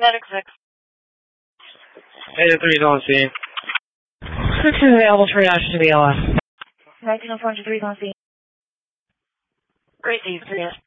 Medic 6. Agent 3 is on scene. 6 is available to triage to BLS. 1904 3 is on scene. Great, Steve. 3